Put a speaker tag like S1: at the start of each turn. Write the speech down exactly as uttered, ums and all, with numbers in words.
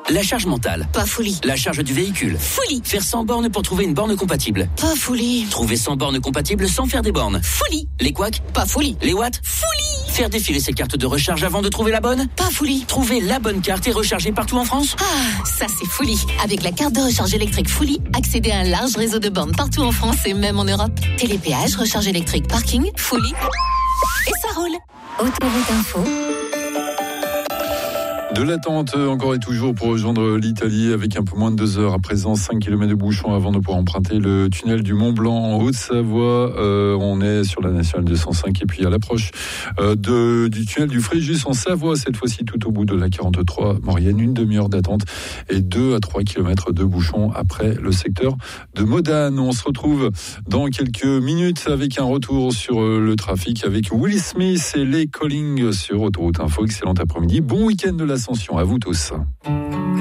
S1: La charge mentale.
S2: Pas folie.
S1: La charge du véhicule.
S2: Folie.
S1: Faire cent bornes pour trouver une borne compatible.
S2: Pas folie.
S1: Trouver cent bornes compatibles sans faire des bornes.
S2: Folie.
S1: Les couacs.
S2: Pas folie.
S1: Les watts.
S2: Folie.
S1: Faire défiler ses cartes de recharge avant de trouver la bonne.
S2: Pas folie.
S1: Trouver la bonne carte et recharger partout en France.
S2: Ah, ça c'est folie. Avec la carte de recharge électrique Folie, accédez à un large réseau de bornes partout en France et même en Europe. Télépéage, recharge électrique, parking, Folie. Et ça roule. Autoroute Info.
S3: De l'attente encore et toujours pour rejoindre l'Italie avec un peu moins de deux heures à présent, cinq kilomètres de bouchons avant de pouvoir emprunter le tunnel du Mont Blanc en Haute-Savoie. Euh, on est sur la nationale deux cent cinq et puis à l'approche euh, de, du tunnel du Fréjus en Savoie, cette fois-ci tout au bout de la quarante-trois Maurienne, une demi-heure d'attente et deux à trois kilomètres de bouchons après le secteur de Modane. On se retrouve dans quelques minutes avec un retour sur le trafic avec Will Smith et les Calling sur Autoroute Info. Excellent après-midi, bon week-end de l'Ascension à vous tous.